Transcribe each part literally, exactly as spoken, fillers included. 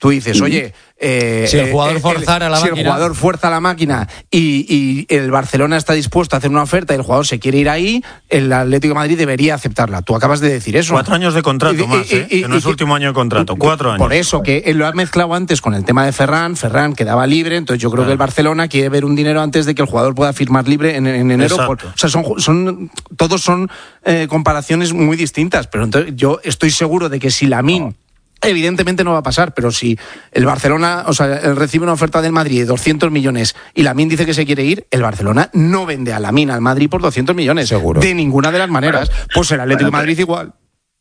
Tú dices, oye, eh, si el jugador forzara la si máquina, el jugador fuerza la máquina y, y el Barcelona está dispuesto a hacer una oferta y el jugador se quiere ir ahí, el Atlético de Madrid debería aceptarla. Tú acabas de decir eso. Cuatro años de contrato y, más, y, ¿eh? y, que no es y, último año de contrato, cuatro años. Por eso, que él lo ha mezclado antes con el tema de Ferran, Ferran quedaba libre, entonces yo creo claro. que el Barcelona quiere ver un dinero antes de que el jugador pueda firmar libre en, en enero. Por, o sea, son, son todos son eh, comparaciones muy distintas, pero entonces yo estoy seguro de que si Lamine no. Evidentemente no va a pasar, pero si el Barcelona, o sea, recibe una oferta del Madrid de doscientos millones y Lamine dice que se quiere ir, el Barcelona no vende a Lamine al Madrid por doscientos millones. Seguro. De ninguna de las maneras. Bueno, pues el Atlético de Madrid igual.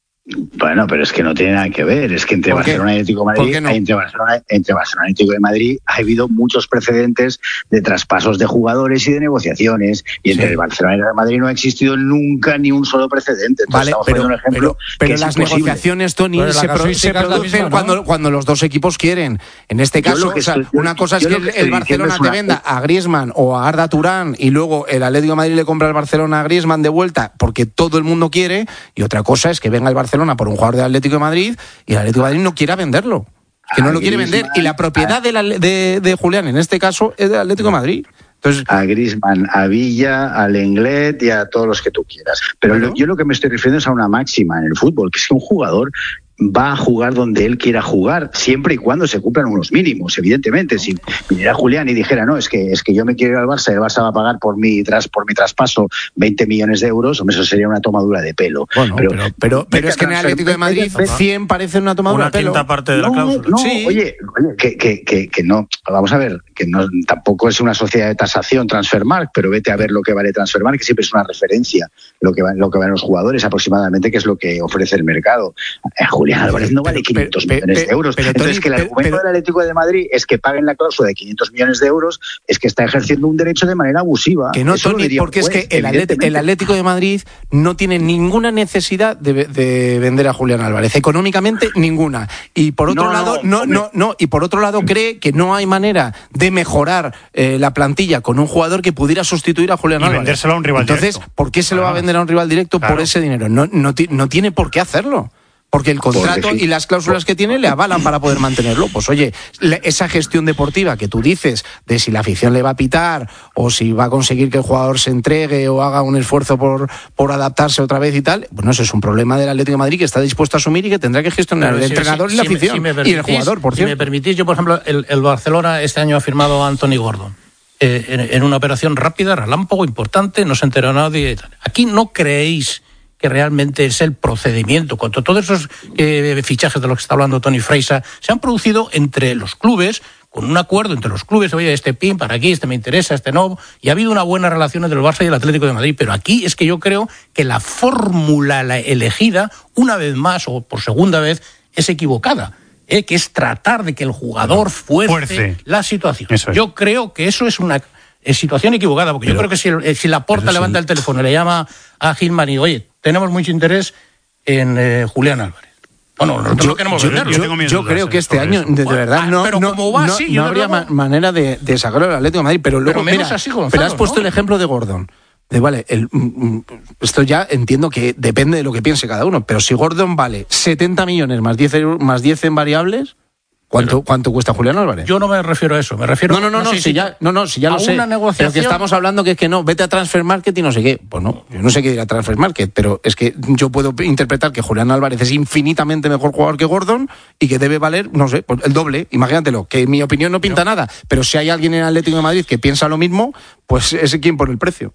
Bueno, pero es que no tiene nada que ver. Es que entre Barcelona y Atlético de Madrid, no? entre Barcelona, entre Barcelona y Atlético de Madrid ha habido muchos precedentes de traspasos de jugadores y de negociaciones. Y entre sí. el Barcelona y el Real Madrid no ha existido nunca ni un solo precedente. Entonces, vale, estamos pero, un ejemplo pero, pero las imposible. negociaciones, Tony, pero se, pro, se producen misma, ¿no? cuando, cuando los dos equipos quieren. En este caso, o sea, estoy, una cosa es que, que el Barcelona te venda a Griezmann o a Arda Turán y luego el Atlético de Madrid le compra al Barcelona a Griezmann de vuelta porque todo el mundo quiere, y otra cosa es que venga el Barcelona por un jugador de Atlético de Madrid y el Atlético de Madrid no quiera venderlo, que no lo quiere vender, y la propiedad de, la, de, de Julián en este caso es del Atlético de Madrid. Entonces, a Griezmann, a Villa, a Lenglet y a todos los que tú quieras. Pero bueno, lo, yo lo que me estoy refiriendo es a una máxima en el fútbol, que es que un jugador va a jugar donde él quiera jugar, siempre y cuando se cumplan unos mínimos, evidentemente. Si viniera Julián y dijera, no, es que es que yo me quiero ir al Barça y el Barça va a pagar por mi tras por mi traspaso veinte millones de euros, hombre, eso sería una tomadura de pelo. Bueno, pero pero, pero, pero es que en el Atlético de Madrid cien parece una tomadura una de pelo. Una quinta parte de la no, cláusula. No, sí. oye, oye que, que, que, que no, vamos a ver, que no tampoco es una sociedad de tasación Transfermarkt, pero vete a ver lo que vale Transfermarkt, que siempre es una referencia, lo que, lo que valen los jugadores aproximadamente, que es lo que ofrece el mercado. Eh, Julián Álvarez no vale quinientos pero, millones pero, de euros. Pero, Entonces, Tony, que el argumento pero, del Atlético de Madrid es que paguen la cláusula de quinientos millones de euros, es que está ejerciendo un derecho de manera abusiva. Que no, Eso Tony, porque juez, es que el Atlético, el Atlético de Madrid no tiene ninguna necesidad de, de vender a Julián Álvarez, económicamente ninguna. Y por otro no, lado, no, no, no, y por otro lado cree que no hay manera de mejorar eh, la plantilla con un jugador que pudiera sustituir a Julián y Álvarez. vendérselo a un rival Entonces, directo. ¿por qué se lo va a vender a un rival directo claro. por ese dinero? No, no, no tiene por qué hacerlo. Porque el contrato Porque sí. y las cláusulas que tiene le avalan para poder mantenerlo. Pues oye, esa gestión deportiva que tú dices de si la afición le va a pitar o si va a conseguir que el jugador se entregue o haga un esfuerzo por, por adaptarse otra vez y tal, bueno, eso es un problema del Atlético de Madrid que está dispuesto a asumir y que tendrá que gestionar el si, entrenador si, y la si afición me, si me y el jugador, por si cierto. Si me permitís, yo por ejemplo, el, el Barcelona este año ha firmado a Anthony Gordon. Eh, en, en una operación rápida, relámpago, importante, no se enteró nadie. Aquí no creéis que realmente es el procedimiento, cuando todos esos eh, fichajes de los que está hablando Tony Freisa se han producido entre los clubes, con un acuerdo entre los clubes, oye, este pin para aquí, este me interesa, este no, y ha habido una buena relación entre el Barça y el Atlético de Madrid, pero aquí es que yo creo que la fórmula la elegida, una vez más o por segunda vez, es equivocada, eh, que es tratar de que el jugador fuerce, fuerce. la situación. Es. Yo creo que eso es una es situación equivocada, porque pero, yo creo que si, si Laporta levanta el teléfono y le llama a Gilman y oye, tenemos mucho interés en eh, Julián Álvarez. Bueno, nosotros yo, no queremos yo, venderlo. Yo, yo, yo creo que este año, de, de verdad, no, pero no, como va, no, sí, no habría ma- manera de, de sacarlo del Atlético de Madrid. Pero luego, pero mira, así, Gonzalo, pero has puesto ¿no? el ejemplo de Gordon. De, vale, el, esto ya entiendo que depende de lo que piense cada uno, pero si Gordon vale setenta millones más diez, más diez en variables, ¿Cuánto, pero, ¿Cuánto cuesta Julián Álvarez? Yo no me refiero a eso, me refiero no, no, no, no, no, sé si si ya, no, no, si ya a lo sé. Una negociación... Pero que estamos hablando que es que no, vete a Transfermarkt y no sé qué. Pues no, yo no sé qué dirá Transfermarkt, pero es que yo puedo interpretar que Julián Álvarez es infinitamente mejor jugador que Gordon y que debe valer, no sé, el doble, imagínatelo, que en mi opinión no pinta no. nada, pero si hay alguien en Atlético de Madrid que piensa lo mismo, pues es quien pone el precio.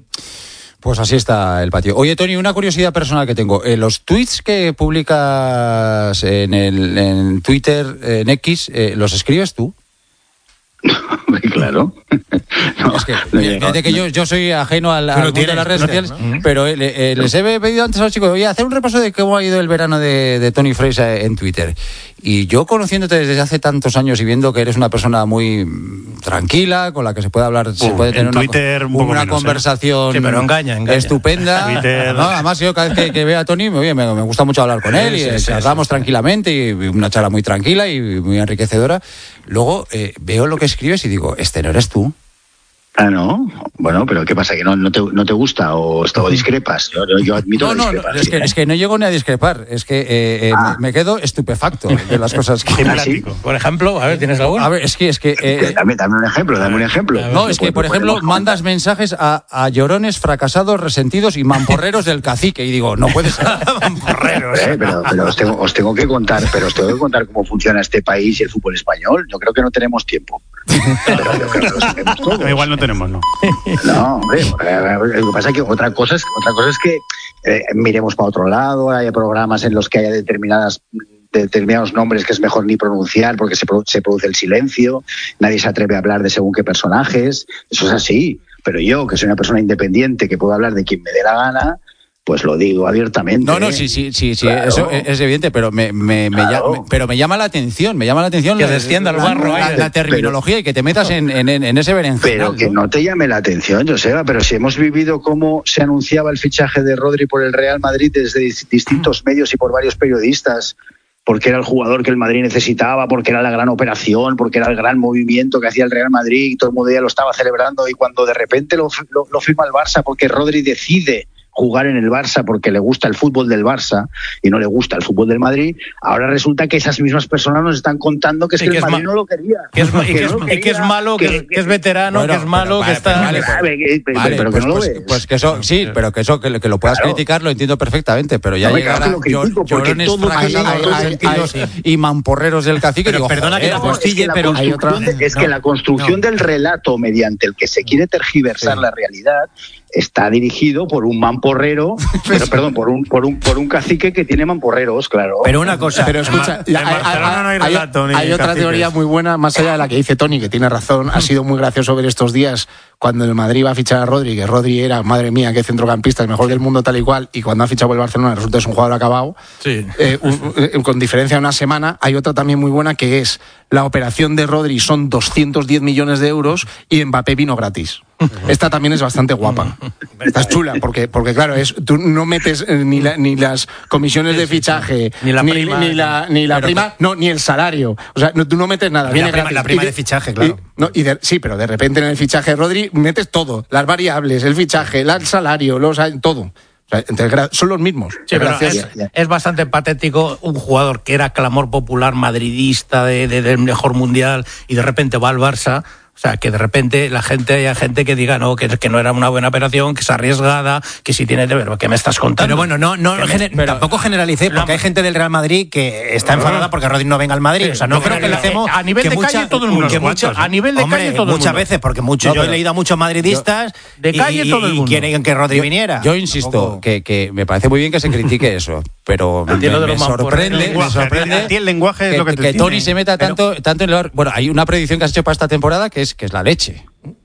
Pues así está el patio. Oye, Tony, una curiosidad personal que tengo. Eh, los tweets que publicas en, el, en Twitter, en X, eh, ¿los escribes tú? Claro. No, es que, desde que yo, yo soy ajeno al, al mundo de las redes sociales, ¿no? Pero eh, eh, les he pedido antes a los chicos, oye, hacer un repaso de cómo ha ido el verano de, de Tony Freisa en Twitter. Y yo, conociéndote desde hace tantos años y viendo que eres una persona muy tranquila, con la que se puede hablar, uh, se puede tener una, Twitter, un una menos, conversación ¿eh? Sí, pero engaña, engaña. estupenda. No, además, yo cada vez que, que veo a Tony, oye, me, me gusta mucho hablar con él, sí, y sí, charlamos sí, sí, tranquilamente, y una charla muy tranquila y muy enriquecedora. Luego eh, veo lo que escribes y digo, este no eres tú. Ah, ¿no? Bueno, pero ¿qué pasa? ¿Que no, no, te, no te gusta o, o discrepas? Yo, yo, yo admito no, la no, discrepancia. Es que, es que no llego ni a discrepar. Es que eh, eh, ah. me, me quedo estupefacto de las cosas que... ¿Ah, sí? Por ejemplo, a ver, ¿tienes alguno? A ver, es que... Es que eh, dame, dame un ejemplo, dame un ejemplo. No, es que, por ejemplo, mandas mensajes a, a llorones, fracasados, resentidos y mamporreros del cacique. Y digo, no puede ser. Mamporreros. Eh, pero pero os, tengo, os tengo que contar, pero os tengo que contar cómo funciona este país y el fútbol español. Yo creo que no tenemos tiempo. Pero yo creo que lo sabemos todos. No, igual no tenemos, ¿no. No, hombre, lo que pasa es que otra cosa es, otra cosa es que eh, miremos para otro lado, haya programas en los que haya determinadas determinados nombres que es mejor ni pronunciar porque se, se produce el silencio, nadie se atreve a hablar de según qué personajes, eso es así, pero yo, que soy una persona independiente, que puedo hablar de quien me dé la gana, pues lo digo abiertamente. No, no, sí, sí, sí, sí, claro. Eso es evidente, pero me, me, me, claro. llama, pero me llama la atención, me llama la atención que descienda el barro, la, la, la terminología pero, y que te metas en, en, en ese berenjenal. Pero que ¿no? no te llame la atención, Joseba, pero si hemos vivido cómo se anunciaba el fichaje de Rodri por el Real Madrid desde distintos medios y por varios periodistas, porque era el jugador que el Madrid necesitaba, porque era la gran operación, porque era el gran movimiento que hacía el Real Madrid y todo el mundo ya lo estaba celebrando, y cuando de repente lo, lo, lo firma el Barça porque Rodri decide jugar en el Barça porque le gusta el fútbol del Barça y no le gusta el fútbol del Madrid, ahora resulta que esas mismas personas nos están contando que es que, que el Madrid no lo quería. Que es, y, que es, no y que es malo, que, que, que es veterano, bueno, que es malo, vale, que está... Vale, vale, pero, vale, pero que pues, no lo ves. Pues, pues que eso, sí, pero que eso, que, que lo puedas claro. criticar, lo entiendo perfectamente, pero ya no, llegará llorones fracasados, resentidos y mamporreros del cacique. Pero digo, perdona que la postille, pero... Es que la construcción del relato mediante el que se quiere tergiversar la realidad está dirigido por un mamporrero, pero, perdón, por un, por un por un cacique que tiene mamporreros, claro. Pero una cosa, pero escucha, la, hay, no hay, relato, hay, hay otra teoría muy buena, más allá de la que dice Tony, que tiene razón, ha sido muy gracioso ver estos días cuando el Madrid va a fichar a Rodri, que Rodri era, madre mía, qué centrocampista, el mejor del mundo tal y cual, y cuando ha fichado el Barcelona resulta que es un jugador acabado, sí. eh, un, un, con diferencia de una semana. Hay otra también muy buena que es la operación de Rodri son doscientos diez millones de euros y Mbappé vino gratis. Esta también es bastante guapa. Esta es chula, porque, porque claro, es, tú no metes ni, la, ni las comisiones de fichaje, ni la ni, prima, ni la, ni la prima, no, ni el salario. O sea, no, tú no metes nada. Viene la, prima, gratis. la prima de, de fichaje, claro. Y, no, y de, sí, pero de repente en el fichaje de Rodri metes todo, las variables, el fichaje, el salario, los, todo. O sea, entonces, son los mismos. Sí, pero es, es bastante patético un jugador que era clamor popular madridista de, de, del mejor mundial y de repente va al Barça. O sea, que de repente la gente haya gente que diga no, que, que no era una buena operación, que es arriesgada, que si tiene de ver, ¿qué me estás contando? Pero bueno, no, no gener, pero, tampoco generalicé, porque hay gente del Real Madrid que está enfadada porque Rodri no venga al Madrid. O sea, no, no creo que le hacemos a nivel de mucha, calle todo el mundo. Que mucho, a nivel de hombre, calle todo el mundo. Muchas veces, porque mucho, no, yo he leído a muchos madridistas yo, de calle y, todo el mundo. Y quieren que Rodri yo, viniera. Yo insisto que, que me parece muy bien que se critique eso, pero me, me sorprende, me sorprende a ti el lenguaje es lo que, que Tony se meta tanto, tanto en el... Bueno, hay una predicción que has hecho para esta temporada que es que es la leche.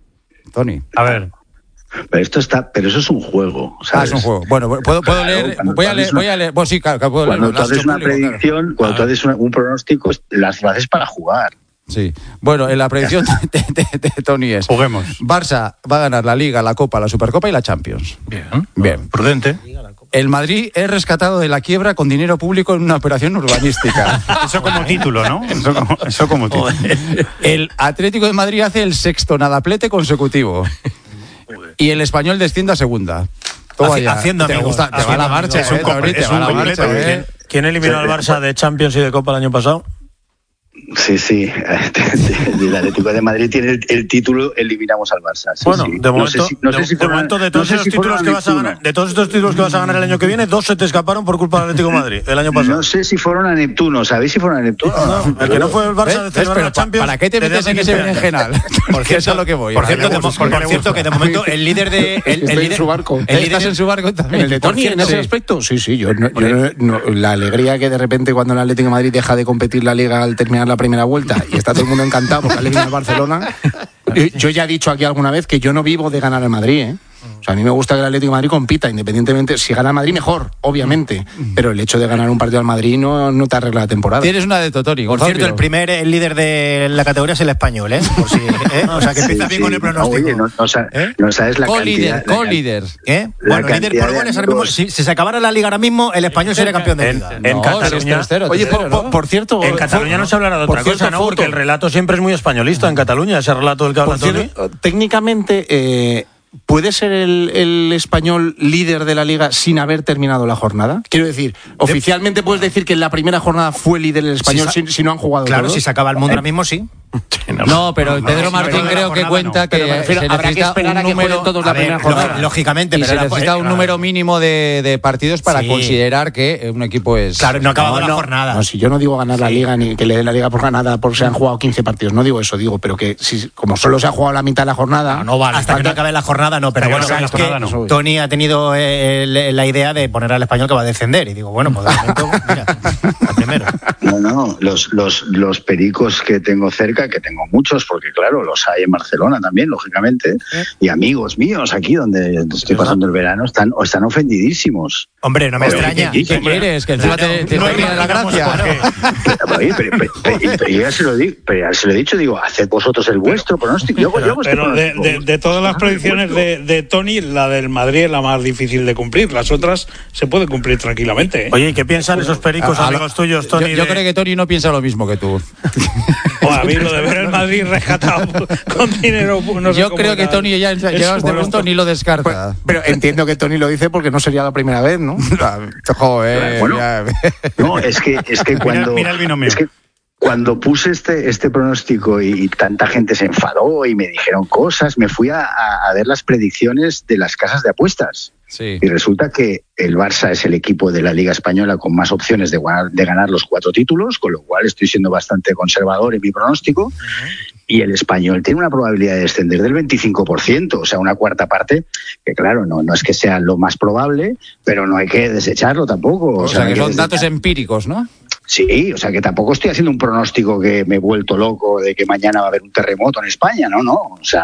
Tony. A ver. Pero esto está, pero eso es un juego, ¿sabes? Ah, es un juego. Bueno, puedo, puedo claro, leer, voy a leer, una, voy a leer. Bueno, sí, claro, puedo cuando leer. Cuando tú haces una público, predicción, claro. cuando tú haces un, un pronóstico, las haces para jugar. Sí. Bueno, en la predicción de, de, de, de Tony es... Juguemos. Barça va a ganar la Liga, la Copa, la Supercopa y la Champions. Bien. Bien. Prudente. El Madrid es rescatado de la quiebra con dinero público en una operación urbanística. Eso como título, ¿no? Eso como, eso como título. El Atlético de Madrid hace el sexto nadaplete consecutivo. Y el Español desciende a segunda. Haci- haciendo te amigos. Gusta, te va la marcha, es un, eh, Tony, te va la marcha, eh. ¿Quién eliminó al Barça de Champions y de Copa el año pasado? Sí, sí. El Atlético de Madrid tiene el, el título, eliminamos al Barça. Sí, bueno, sí. de momento, no sé si, no de, sé si de, fueron, momento de todos no esos si títulos que vas a ganar, de todos estos títulos que vas a ganar el año que viene, dos se te escaparon por culpa del Atlético de Madrid el año pasado. No sé si fueron a Neptuno, ¿sabéis si fueron a Neptuno? No, no, el que no fue el Barça de celebrar la Champions. ¿Para qué te metes en ese berenjenal? Porque eso es lo que voy. Por cierto, por cierto que de momento el líder de el líder en su barco. El líder en su barco también. ¿El de Tony en ese aspecto? Sí, sí, yo la alegría que de repente cuando el Atlético de Madrid deja de competir la Liga al terminar la primera vuelta y está todo el mundo encantado porque ha eliminado al Barcelona. Yo ya he dicho aquí alguna vez que yo no vivo de ganar al Madrid, ¿eh? O sea, a mí me gusta que el Atlético de Madrid compita, independientemente, si gana el Madrid mejor, obviamente, pero el hecho de ganar un partido al Madrid no, no te arregla la temporada. Tienes una de Totoni. Por cierto, el primer el líder de la categoría es el Español, ¿eh? Por si, ¿eh? O sea, que empieza sí, bien sí. con el pronóstico. No, oye, no, no, ¿Eh? no sabes la Co-líder, cantidad... Co-líder, ¿Qué? Bueno, líder por goles ahora mismo, si, si se acabara la Liga ahora mismo, el Español sería campeón de Liga. En, en no, Cataluña... Cero, oye, por, ¿no? por, por cierto... En Cataluña no se hablará de otra cosa, ¿no? Foto. Porque el relato siempre es muy españolista en Cataluña, ese relato del que habla Toni. Técnicamente... Eh, ¿puede ser el, el Español líder de la Liga sin haber terminado la jornada? Quiero decir, oficialmente puedes decir que en la primera jornada fue líder el Español si, si, si no han jugado Claro, todos. si se acaba el mundo ahora mismo, sí. No, no, pero no, Pedro no, Martín creo no, que cuenta no. que refiero, se habrá que esperar a que jueguen todos la primera jornada. Lógicamente, y pero se necesita un número mínimo de, de partidos para sí. considerar que un equipo es... Claro, no ha acabado no, la jornada. No, si yo no digo ganar sí. la Liga ni que le den la Liga por ganada porque se han jugado quince partidos, no digo eso, digo, pero que si como solo se ha jugado la mitad de la jornada... No, no vale. Hasta que no acabe la jornada, no, pero bueno, es que no. Toni ha tenido eh, la idea de poner al Español que va a descender y digo, bueno, pues de momento, mira, al primero. No, no, los, los, los pericos que tengo cerca, que tengo muchos, porque claro, los hay en Barcelona también, lógicamente, ¿Eh? y amigos míos aquí donde estoy pasando el verano están, están ofendidísimos. Hombre, no me pero, extraña. ¿Qué, ¿Qué quieres? Que encima te, te, no, te no, la gracia. ¿No? Oye, pero, pero, pero, pero ya se lo digo, pero ya se lo he dicho, digo, haced vosotros el vuestro pronóstico. Yo, pero yo pero de, de, de todas las predicciones de, de Toni, la del Madrid es la más difícil de cumplir. Las otras se pueden cumplir tranquilamente. ¿eh? Oye, ¿qué piensan esos pericos a, amigos a, tuyos, Toni? Yo, yo de... creo que Toni no piensa lo mismo que tú. O a mí lo de ver el Madrid rescatado con dinero. No sé yo creo que Toni ya llegado a este punto ni lo descarta. Pues, pero entiendo que Toni lo dice porque no sería la primera vez, ¿no? Joder, bueno, no, es que, es que cuando... Mira, mira el binomio. Es que cuando puse este, este pronóstico y, y tanta gente se enfadó y me dijeron cosas, me fui a, a ver las predicciones de las casas de apuestas. Sí. Y resulta que el Barça es el equipo de la Liga Española con más opciones de ganar, de ganar los cuatro títulos, con lo cual estoy siendo bastante conservador en mi pronóstico. Uh-huh. Y el Español tiene una probabilidad de descender del veinticinco por ciento, o sea, una cuarta parte, que claro, no, no es que sea lo más probable, pero no hay que desecharlo tampoco. O, o sea, sea, que, que son desechar. Datos empíricos, ¿no? Sí, o sea, que tampoco estoy haciendo un pronóstico que me he vuelto loco de que mañana va a haber un terremoto en España, no, no. O sea,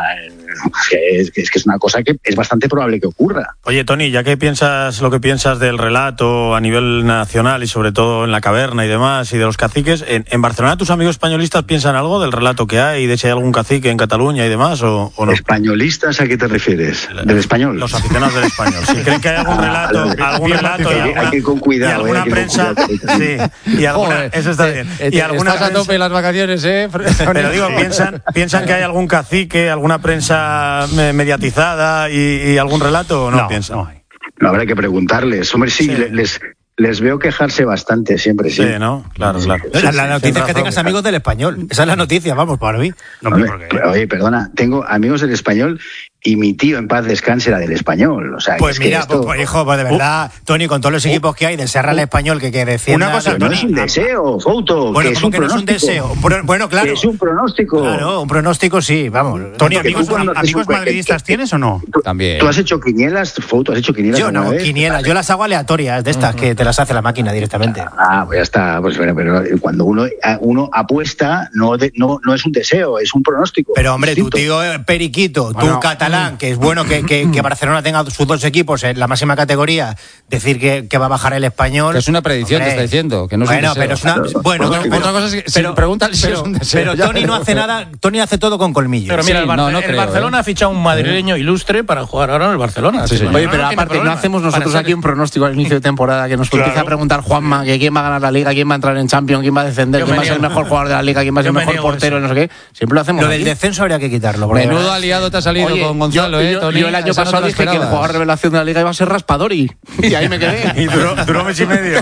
es que es, que es una cosa que es bastante probable que ocurra. Oye, Toni, ya que piensas lo que piensas del relato a nivel nacional y sobre todo en la caverna y demás y de los caciques, ¿en, en Barcelona tus amigos españolistas piensan algo del relato que hay, de si hay algún cacique en Cataluña y demás o, o no? ¿Españolistas a qué te refieres? ¿Del español? Los aficionados del español. Si creen que hay algún relato, ah, algún relato y alguna, hay que ir con cuidado, y alguna eh, prensa, sí, y alguna, Joder, eso está bien. Eh, y alguna estás prensa, a tope las vacaciones, ¿eh? Pero digo, piensan, piensan que hay algún cacique, alguna prensa mediatizada y, y algún relato o no, no piensan. No, no, habrá que preguntarles. Hombre, sí, sí. les les veo quejarse bastante siempre, sí. Sí, ¿no? Claro, claro. Sí, la, la noticia es que tengas amigos del Español. Esa es la noticia, vamos, para mí. No, Hombre, oye, perdona, tengo amigos del Español y mi tío en paz descanse era del Español. O sea, pues es mira, que esto... pues, hijo, pues de verdad, uh, Toni, con todos los equipos uh, que hay, desearle al Español que, que defienda... Una cosa, Toni, no es un deseo, Fouto, bueno, que es un que no es un deseo. Bueno, claro. Que es un pronóstico. Claro, un pronóstico sí, vamos. Toni, ¿amigos, amigos madridistas que, tienes o no? Tú, También. ¿Tú has hecho quinielas, Fouto? ¿Has hecho quinielas? Yo no, vez? quinielas. Yo las hago aleatorias, de estas uh-huh. que te las hace la máquina directamente. Ah, pues ya está. Pues bueno, pero cuando uno, uno apuesta, no, de, no, no es un deseo, es un pronóstico. Pero hombre, distinto. Tu tío Periquito, bueno, tú catalán, que es bueno que, que, que Barcelona tenga sus dos equipos en la máxima categoría, decir que, que va a bajar el Español. Que es una predicción, hombre, te está diciendo, que no es bueno, un deseo. Pero es una, bueno, otra, pero, otra cosa es que pero, si pregúntale si pero, es un deseo. Pero Toni no hace nada, Toni hace todo con colmillos. Pero mira, sí, el, Bar- no, no el creo, Barcelona ¿eh? ha fichado un madrileño ilustre para jugar ahora en el Barcelona. Sí, sí. Oye, pero no aparte, ¿no hacemos nosotros aquí un pronóstico al inicio de temporada que nos claro. empieza a preguntar Juanma que quién va a ganar la Liga, quién va a entrar en Champions, quién va a descender, quién va a ser el mejor jugador de la Liga, quién va a ser el mejor portero, no sé qué? Siempre lo hacemos. Lo del descenso habría que quitarlo. Menudo aliado te ha salido Oye, con Gonzalo, yo, ¿eh, yo, Toni? Yo el año pasado no dije que el jugador revelación de la Liga iba a ser Raspadori. Y ahí me quedé. Y duró, duró mes y medio.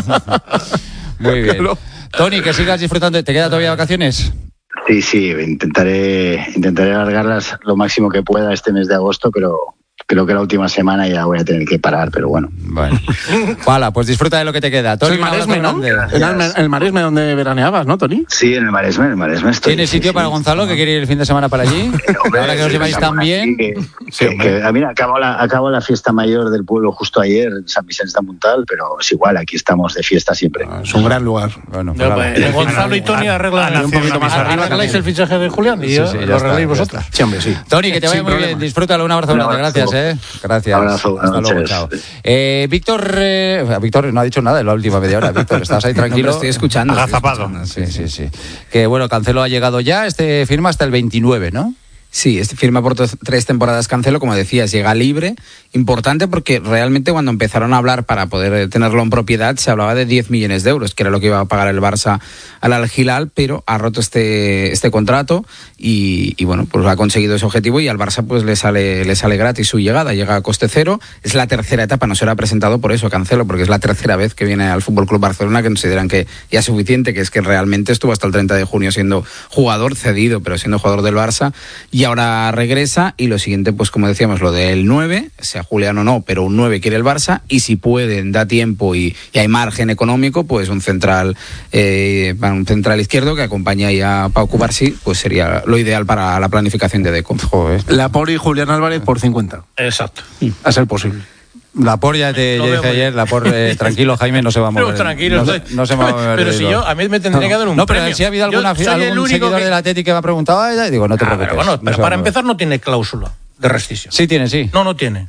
Muy bien. Toni, que sigas disfrutando. ¿Te quedan todavía vacaciones? Sí, sí, intentaré, intentaré alargarlas lo máximo que pueda este mes de agosto, pero creo que la última semana ya voy a tener que parar, pero bueno. Bueno. Vale, pues disfruta de lo que te queda. Toni, el Maresme, ¿no? Era el Maresme donde veraneabas, ¿no, Toni? Sí, en el Maresme, en el Maresme estoy. ¿Tienes sitio sí, para sí. Gonzalo, que quiere ir el fin de semana para allí? Hombre, ahora que os lleváis tan bien. Que, sí, que, que, mira, acabo la, acabo la fiesta mayor del pueblo justo ayer, en San Vicente de Montal, pero es igual, aquí estamos de fiesta siempre. Ah, es un gran lugar. Bueno, no, pues, eh, Gonzalo y Toni arreglan un poquito más arriba. Arregláis el fichaje de Julián y sí, sí, lo arregláis vosotros. Sí, hombre, sí. Toni, que te vaya muy bien. Disfrútalo. Un abrazo grande. Gracias. Gracias, eh. Gracias. Abrazo, Hasta luego, chao. Eh, Víctor, eh, Víctor no ha dicho nada en la última media hora. Víctor, ¿estás ahí tranquilo? No, estoy escuchando. Agazapado. Sí, sí, sí. Que bueno, Cancelo ha llegado ya, este firma hasta el veintinueve, ¿no? Sí, este firma por tres temporadas Cancelo, como decías, llega libre. Importante porque realmente cuando empezaron a hablar para poder tenerlo en propiedad se hablaba de diez millones de euros, que era lo que iba a pagar el Barça al Al Hilal, pero ha roto este este contrato y, y bueno, pues ha conseguido ese objetivo y al Barça pues le sale le sale gratis su llegada, llega a coste cero. Es la tercera etapa, no será presentado por eso Cancelo, porque es la tercera vez que viene al F C Barcelona, que consideran que ya es suficiente, que es que realmente estuvo hasta el treinta de junio siendo jugador cedido, pero siendo jugador del Barça, y ahora regresa. Y lo siguiente, pues como decíamos, lo del nueve, sea Julián o no, pero un nueve quiere el Barça, y si pueden, da tiempo y, y hay margen económico, pues un central eh, un central izquierdo que acompaña ya a Pau Cubarsí, pues sería lo ideal para la planificación de Deco. Joder. Laporte y Julián Álvarez por cincuenta. Exacto. A ser posible. Laporte, ya te ya dije ayer, Laporte, eh, tranquilo, Jaime, no se va a mover. No, tranquilo, no, no se va a mover. Pero si yo, a mí me tendría no, que dar un no, pero premio. si ha habido alguna, algún seguidor que... del Atlético que me ha preguntado, ah, digo, no te ah, preocupes. Pero bueno, no pero para empezar no tiene cláusula de rescisión. Sí tiene, sí. No, no tiene.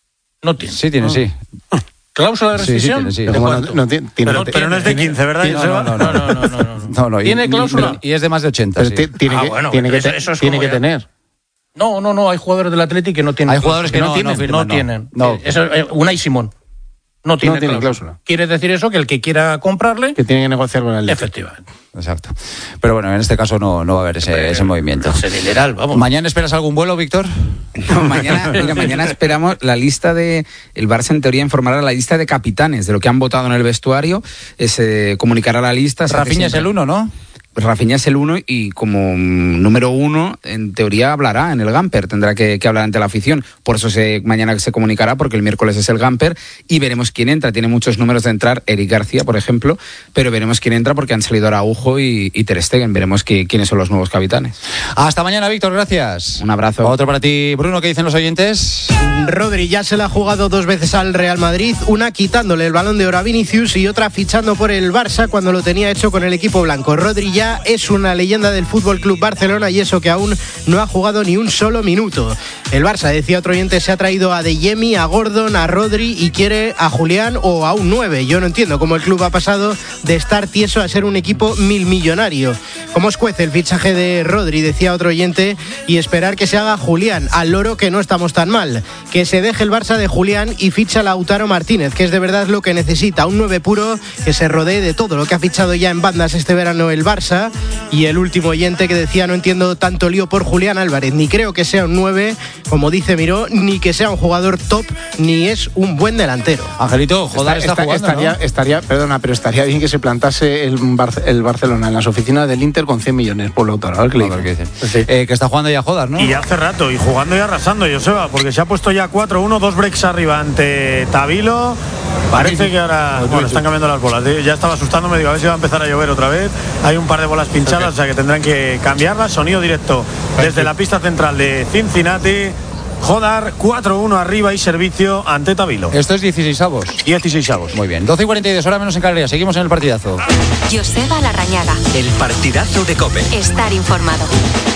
No tiene. Sí tiene, no. sí. ¿Cláusula de rescisión? Sí, sí, tiene, sí. ¿De cuánto? No, no, tiene, pero, no, pero no es de quince, ¿verdad? No, no, no. no, no, no, no, no, no. ¿Tiene cláusula? Y es de más de ochenta, pero sí. Tiene ah, que, bueno, tiene que, eso, eso tiene que ya... tener. No, no, no, hay jugadores del Atlético que no tienen. Hay jugadores que no, no tienen. No, firman, no tienen. No. Eso, eh, Unai Simón. No tiene, no tiene cláusula. cláusula. Quiere decir eso que el que quiera comprarle... Que tiene que negociar con el... Efectivamente. Exacto. Pero bueno, en este caso no, no va a haber ese, Hombre, ese movimiento. Ese dineral, vamos. ¿Mañana esperas algún vuelo, Víctor? No, mañana, mira, mañana esperamos la lista de... El Barça en teoría informará la lista de capitanes, de lo que han votado en el vestuario. Se comunicará la lista. Rafinha es el uno, ¿no? Rafinha es el uno y como número uno, en teoría hablará en el Gamper, tendrá que, que hablar ante la afición. Por eso se, mañana se comunicará, porque el miércoles es el Gamper y veremos quién entra. Tiene muchos números de entrar, Eric García, por ejemplo, pero veremos quién entra porque han salido Araujo y, y Ter Stegen. Veremos que, quiénes son los nuevos capitanes. Hasta mañana, Víctor, gracias. Un abrazo. Otro para ti, Bruno, ¿qué dicen los oyentes? Rodri ya se la ha jugado dos veces al Real Madrid, una quitándole el Balón de Oro a Vinicius y otra fichando por el Barça cuando lo tenía hecho con el equipo blanco. Rodri ya es una leyenda del F C Barcelona y eso que aún no ha jugado ni un solo minuto. El Barça, decía otro oyente, se ha traído a De Jemi, a Gordon, a Rodri y quiere a Julián o a un nueve. Yo no entiendo cómo el club ha pasado de estar tieso a ser un equipo milmillonario. ¿Cómo escuece el fichaje de Rodri?, decía otro oyente, y esperar que se haga Julián. Al loro que no estamos tan mal. Que se deje el Barça de Julián y ficha a Lautaro Martínez, que es de verdad lo que necesita. Un nueve puro que se rodee de todo lo que ha fichado ya en bandas este verano el Barça. Y el último oyente que decía: no entiendo tanto lío por Julián Álvarez, ni creo que sea un nueve, como dice Miró, ni que sea un jugador top, ni es un buen delantero. Angelito, joder, está, está, está jugando, estaría, ¿no? estaría, perdona, pero estaría bien que se plantase el, Bar, el Barcelona en las oficinas del Inter con cien millones por Lautaro. A ver qué le dicen. Sí. Eh, que está jugando ya Jodas, ¿no? Y hace rato, y jugando y arrasando, Joseba, porque se ha puesto ya cuatro uno, dos breaks arriba ante Tabilo. Parece que ahora, bueno, están cambiando las bolas. Ya estaba asustándome, digo, a ver si va a empezar a llover otra vez. Hay un par de bolas pinchadas, o sea que tendrán que cambiarlas. Sonido directo desde la pista central de Cincinnati. Jodar, cuatro uno arriba y servicio ante Tabilo. Esto es dieciseisavos. dieciseisavos. Muy bien. doce y cuarenta y dos, hora menos en Canarias. Seguimos en el partidazo. Joseba Larrañaga. El partidazo de COPE. Estar informado.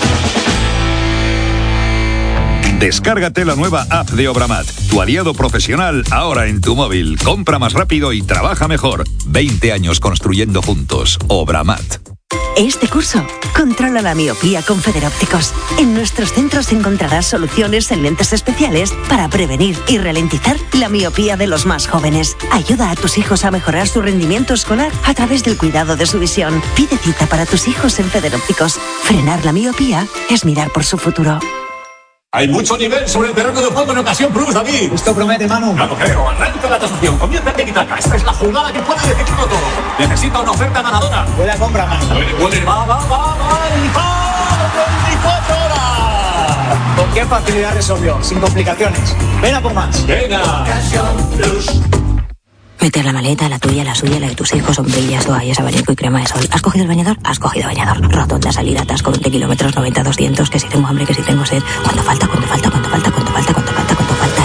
Descárgate la nueva app de Obramat, tu aliado profesional ahora en tu móvil. Compra más rápido y trabaja mejor. veinte años construyendo juntos. Obramat. Este curso, controla la miopía con Federópticos. En nuestros centros encontrarás soluciones en lentes especiales para prevenir y ralentizar la miopía de los más jóvenes. Ayuda a tus hijos a mejorar su rendimiento escolar a través del cuidado de su visión. Pide cita para tus hijos en Federópticos. Frenar la miopía es mirar por su futuro. Hay mucho nivel sobre el terreno de juego en ocasión Plus, David. Esto promete, Manu. Claro, creo. Arranca la tasación. Comienza el tiki-taka. Esta es la jugada que puede decidirlo todo. Necesita una oferta ganadora. Buena compra, Manu. Puede, puede. Va, va, va, va. veinticuatro horas. ¿Con qué facilidad resolvió? Sin complicaciones. Ven a por más. Venga. Ocasión Plus. Mete la maleta, la tuya, la suya, la de tus hijos, sombrillas, toallas, abanico y crema de sol. ¿Has cogido el bañador? Has cogido bañador. Rotonda, salida, atasco, veinte kilómetros, noventa, doscientos, que si tengo hambre, que si tengo sed. ¿Cuánto falta? ¿Cuánto falta? ¿Cuánto falta? ¿Cuánto falta? ¿Cuánto falta? ¿Cuánto falta?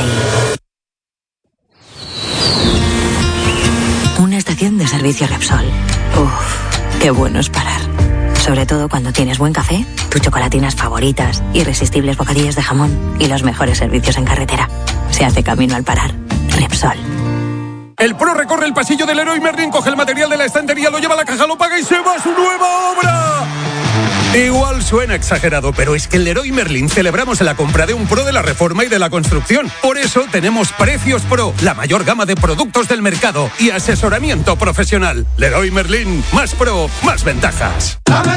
Y... una estación de servicio Repsol. Uff, qué bueno es parar. Sobre todo cuando tienes buen café, tus chocolatinas favoritas, irresistibles bocadillos de jamón y los mejores servicios en carretera. Se hace camino al parar. Repsol. El Pro recorre el pasillo del Leroy Merlin, coge el material de la estantería, lo lleva a la caja, lo paga y se va a su nueva obra. Igual suena exagerado, pero es que en Leroy Merlin celebramos la compra de un Pro de la reforma y de la construcción. Por eso tenemos Precios Pro, la mayor gama de productos del mercado y asesoramiento profesional. Leroy Merlin, más Pro, más ventajas.